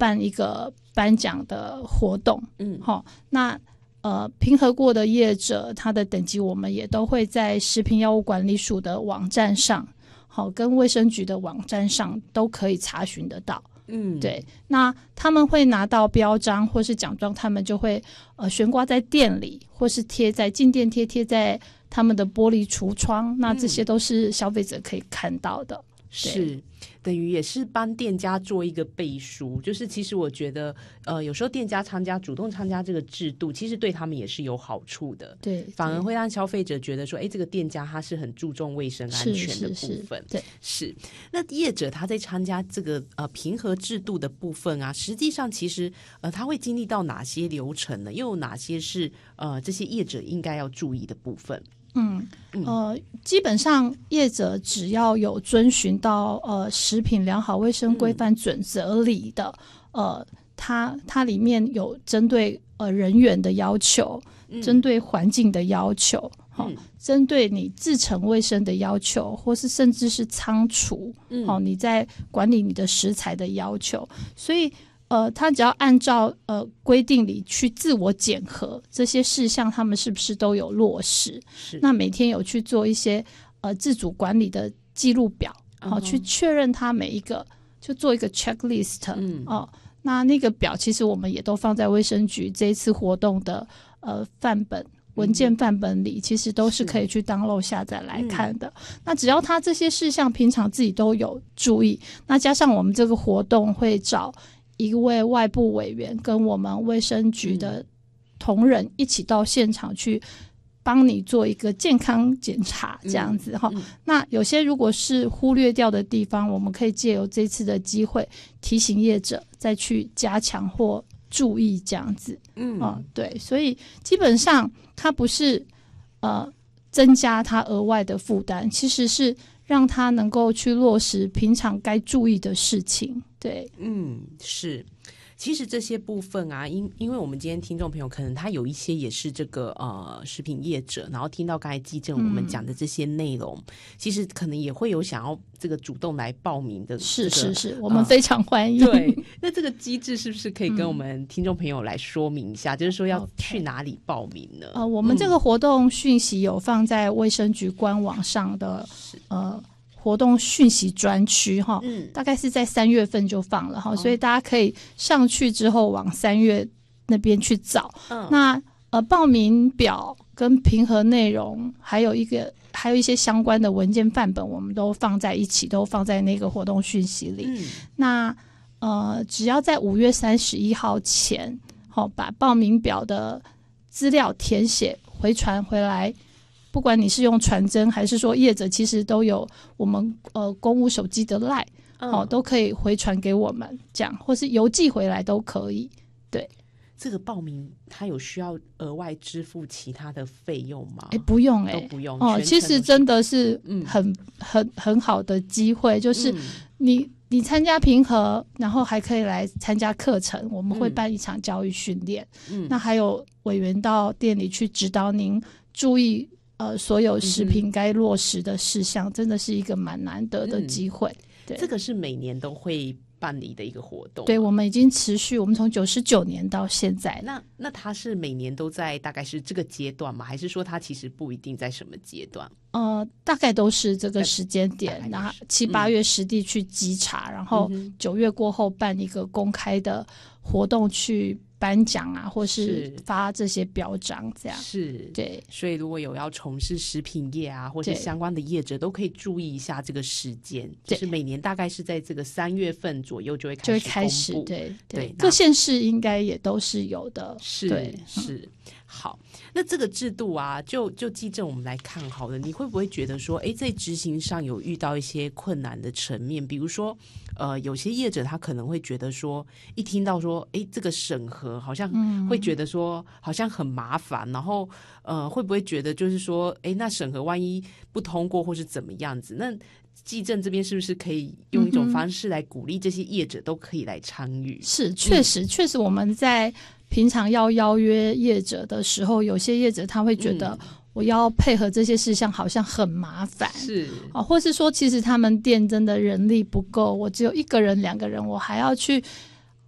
办一个颁奖的活动。那评核过的业者他的等级我们也都会在食品药物管理署的网站上跟卫生局的网站上都可以查询得到。对，那他们会拿到标章或是奖状，他们就会悬挂在店里，或是贴在进店贴在他们的玻璃橱窗，那这些都是消费者可以看到的。 是，等于也是帮店家做一个背书，就是其实我觉得有时候店家主动参加这个制度，其实对他们也是有好处的。 对， 反而会让消费者觉得说这个店家他是很注重卫生安全的部分。 对， 是。那业者他在参加这个评核制度的部分啊，实际上其实他会经历到哪些流程呢？又有哪些是这些业者应该要注意的部分？ 基本上业者只要有遵循到食品良好卫生规范准则里的它里面有针对人员的要求，针对环境的要求，针对你制成卫生的要求，或是甚至是仓储，你在管理你的食材的要求，所以他只要按照规定里去自我检核这些事项，他们是不是都有落实？那每天有去做一些自主管理的记录表，去确认他每一个，就做一个 checklist。那个表其实我们也都放在卫生局这一次活动的范本。文件范本里其实都是可以去 download 下载来看的。那只要他这些事项平常自己都有注意，那加上我们这个活动会找一位外部委员跟我们卫生局的同仁一起到现场去帮你做一个健康检查，这样子那有些如果是忽略掉的地方，我们可以借由这次的机会提醒业者再去加强或注意，这样子。对，所以基本上它不是增加它额外的负担，其实是让他能够去落实平常该注意的事情。对， 是。其实这些部分啊，因为我们今天听众朋友可能他有一些也是这个食品业者，然后听到刚才基正我们讲的这些内容，其实可能也会有想要这个主动来报名的、 是，我们非常欢迎。 对，那这个机制是不是可以跟我们听众朋友来说明一下？就是说要去哪里报名呢？ 我们这个活动讯息有放在卫生局官网上的活动讯息专区大概是在3月份就放了所以大家可以上去之后往3月那边去找。那报名表跟评核内容还有一些相关的文件范本，我们都放在一起，都放在那个活动讯息里。那只要在5月31号前把报名表的资料填写回传回来，不管你是用传真还是说业者其实都有我们公务手机的 LINE，都可以回传给我们，这样或是邮寄回来都可以。对， 这个报名他有需要额外支付其他的费用吗？ 不用都不用其实真的是很好的机会，就是你参加评核，然后还可以来参加课程，我们会办一场教育训练。那还有委员到店里去指导您注意所有食品该落实的事项，真的是一个蛮难得的机会。对， 这个是每年都会办理的一个活动。 对，我们已经持续，我们从99年到现在。 那它是每年都在大概是这个阶段吗？还是说它其实不一定在什么阶段？ 大概都是这个时间点，然后7、8月实地去稽查，然后9月过后办一个公开的活动去颁奖啊，或是发这些标章，这样是。 对， 所以如果有要从事食品业啊，或是相关的业者，都可以注意一下这个时间，就是每年大概是在这个3月份左右就会开始公布。 对，各县市应该也都是有的。 是。好，那这个制度啊，就基正我们来看好了，你会不会觉得说，在执行上有遇到一些困难的层面？比如说，有些业者他可能会觉得说，一听到说，这个审核好像会觉得说，好像很麻烦，然后会不会觉得就是说，那审核万一不通过或是怎么样子？那基正这边是不是可以用一种方式来鼓励这些业者都可以来参与？ 是，确实我们在平常要邀约业者的时候，有些业者他会觉得我要配合这些事项好像很麻烦， 是或是说其实他们店真的人力不够，我只有1个人2个人，我还要去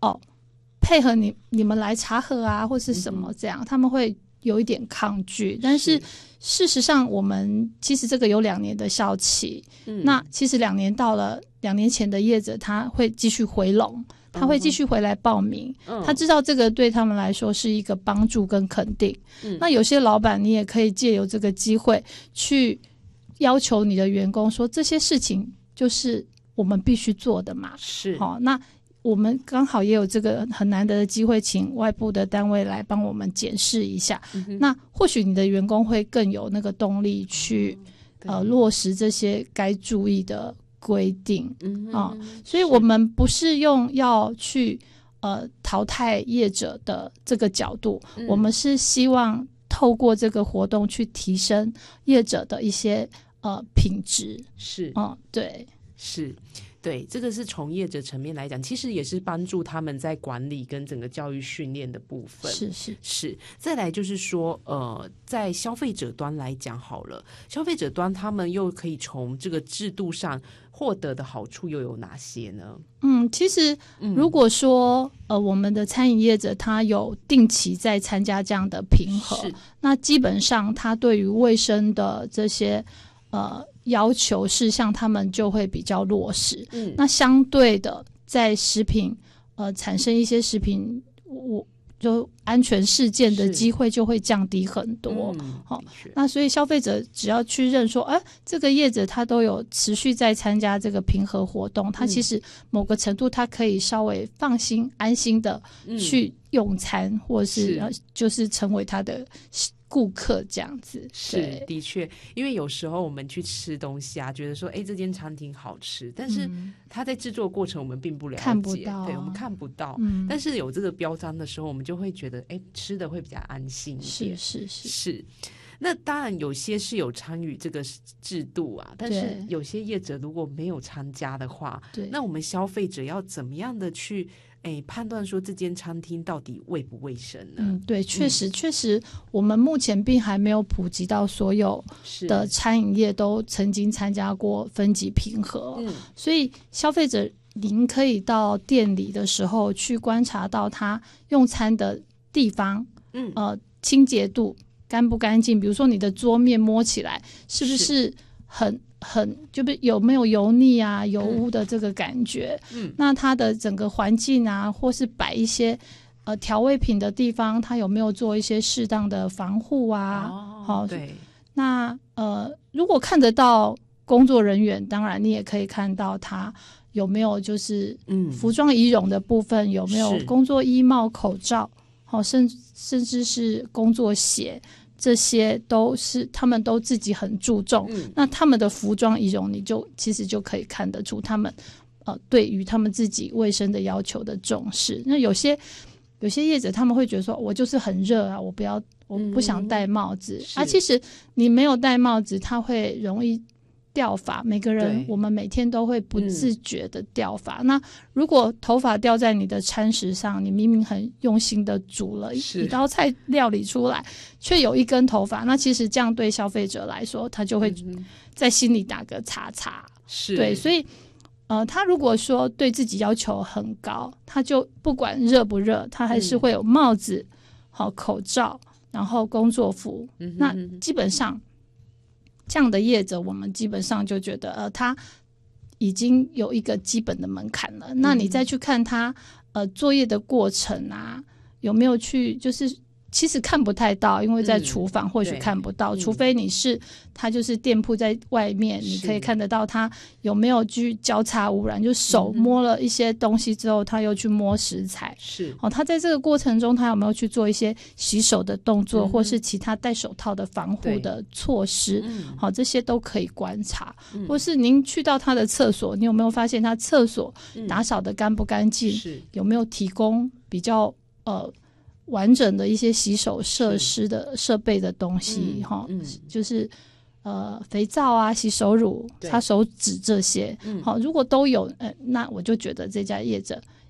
配合你们来查核啊或是什么这样，他们会有一点抗拒。但是事实上我们其实这个有2年的效期，那其实2年到了，2年前的业者他会继续回笼，他会继续回来报名，他知道这个对他们来说是一个帮助跟肯定。那有些老板你也可以借由这个机会去要求你的员工说，这些事情就是我们必须做的嘛。 是， 那我们刚好也有这个很难得的机会，请外部的单位来帮我们检视一下。那或许你的员工会更有那个动力去落实这些该注意的规定。所以我们不是用要去淘汰业者的这个角度，我们是希望透过这个活动去提升业者的一些品质。 是， 对， 是。对，这个是从业者层面来讲，其实也是帮助他们在管理跟整个教育训练的部分。是。再来就是说，在消费者端来讲好了，消费者端他们又可以从这个制度上获得的好处又有哪些呢？ 其实如果说我们的餐饮业者他有定期在参加这样的评核，那基本上他对于卫生的这些要求事项他们就会比较落实。那相对的在食品产生一些食品就安全事件的机会就会降低很多。那所以消费者只要去认说这个业者他都有持续在参加这个评核活动，他其实某个程度他可以稍微放心安心的去用餐，或是就是成为他的顾客这样子。 是，的确，因为有时候我们去吃东西啊，觉得说这间餐厅好吃，但是它在制作过程我们并不了解， 看不到， 对，我们看不到。但是有这个标章的时候，我们就会觉得吃的会比较安心一点。是。那当然有些是有参与这个制度啊，但是有些业者如果没有参加的话，那我们消费者要怎么样的去判断说这间餐厅到底卫不卫生呢？ 对，确实我们目前并还没有普及到所有的餐饮业都曾经参加过分级评核。所以消费者您可以到店里的时候去观察到他用餐的地方清洁度干不干净，比如说你的桌面摸起来是不是很就是有没有油腻啊油污的这个感觉。那它的整个环境啊，或是摆一些调味品的地方，它有没有做一些适当的防护啊。 对。 那如果看得到工作人员，当然你也可以看到他有没有就是服装仪容的部分，有没有工作衣帽口罩，甚至是工作鞋，这些都是他们都自己很注重。那他们的服装仪容，你就其实就可以看得出他们对于他们自己卫生的要求的重视。那有些业者他们会觉得说，我就是很热啊，我不想戴帽子其实你没有戴帽子，它会容易掉发。每个人我们每天都会不自觉的掉发。那如果头发掉在你的餐食上，你明明很用心的煮了一道菜料理出来，却有一根头发，那其实这样对消费者来说，他就会在心里打个叉叉。对，所以他如果说对自己要求很高，他就不管热不热，他还是会有帽子口罩，然后工作服。那基本上这样的业者，我们基本上就觉得他已经有一个基本的门槛了。那你再去看他作业的过程啊，有没有去就是其实看不太到，因为在厨房或许看不到，除非他就是店铺在外面，你可以看得到他有没有去交叉污染，就手摸了一些东西之后，他又去摸食材。他在这个过程中，他有没有去做一些洗手的动作，或是其他戴手套的防护的措施？这些都可以观察。或是您去到他的厕所，你有没有发现他厕所打扫的干不干净？有没有提供比较完整的一些洗手设施的设备的东西就是肥皂啊、洗手乳、擦手纸这些。如果都有那我就觉得这家业者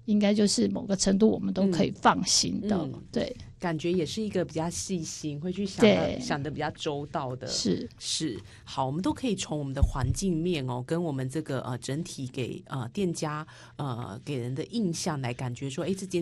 应该就是某个程度我们都可以放心的。对， 感觉也是一个比较细心，会去想的比较周到的。是好，我们都可以从我们的环境面跟我们这个整体给店家给人的印象来感觉说，这间